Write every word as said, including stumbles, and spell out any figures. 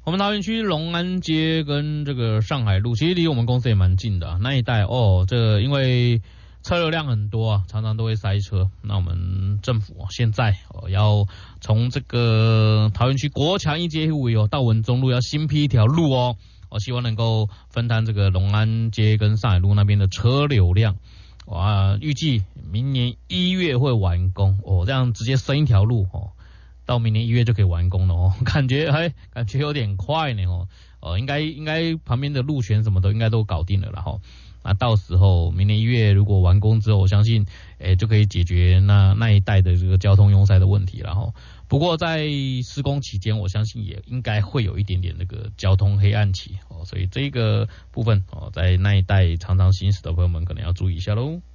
我们桃园区龙安街跟这个上海路，其实离我们公司也蛮近的、啊、那一带哦。这个因为车流量很多啊，常常都会塞车。那我们政府、哦、现在、哦、要从这个桃园区国强一街五有到文中路要新辟一条路哦，我、哦、希望能够分摊这个龙安街跟上海路那边的车流量。哇，预计明年一月会完工哦，这样直接升一条路哦。到明年一月就可以完工了哦，感觉还感觉有点快呢哦，呃，应该应该旁边的路权什么都应该都搞定了啦哈。那到时候明年一月如果完工之后，我相信诶就可以解决那那一带的这个交通拥塞的问题了哈。不过在施工期间，我相信也应该会有一点点那个交通黑暗期哦，所以这个部分哦，在那一带常常行驶的朋友们可能要注意一下喽。